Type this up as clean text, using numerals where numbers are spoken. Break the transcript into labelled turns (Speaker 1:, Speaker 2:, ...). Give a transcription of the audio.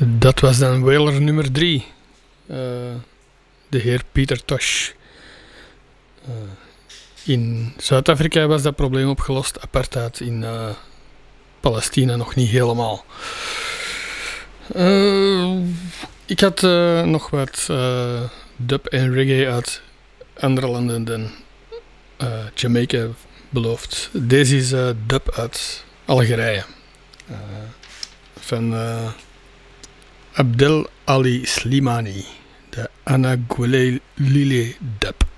Speaker 1: Dat was dan Whaler nummer 3. De heer Pieter Tosh. In Zuid-Afrika was dat probleem opgelost. Apartheid in Palestina nog niet helemaal. Ik had nog wat dub en reggae uit andere landen dan Jamaica beloofd. Deze is dub uit Algerije. Van Abdel Ali Slimani. De Anaguele Lile dub.